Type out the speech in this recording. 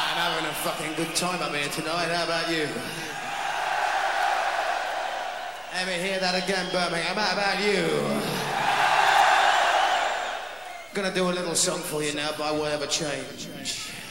having a fucking good time up here tonight. How about you? Let me hear that again, Birmingham. How about you? Gonna do a little song for you now by way of a change.